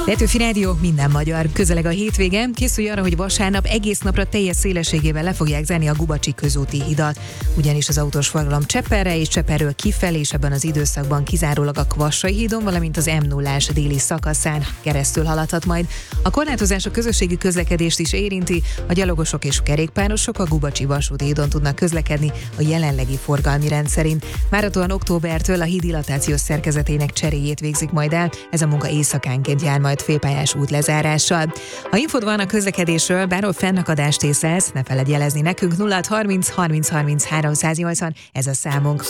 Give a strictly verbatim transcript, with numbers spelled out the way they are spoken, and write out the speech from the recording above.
Petőfi Rádió, minden magyar. Közeleg a hétvége, készülj arra, hogy vasárnap egész napra teljes szélességével le fogják zárni a Gubacsi közúti hidat. Ugyanis az autós forgalom Csepperre és Csepperről kifelé, és ebben az időszakban kizárólag a Kvassai hídon, valamint az em nullás déli szakaszán keresztül haladhat majd. A korlátozás a közösségi közlekedést is érinti, a gyalogosok és kerékpárosok a Gubacsi vasúti hídon tudnak közlekedni a jelenlegi forgalmi rend szerint. Várhatóan októbertől a híd dilatációs szerkezetének cseréjét végzik majd el, ez a munka éjszakánként jár majd félpályás út lezárással. Ha infód van a közlekedésről, bárhol fennakadást észlelsz, ne feledj jelezni nekünk. Nulla harminc harminc harminc háromszáznyolcvan, ez a számunk.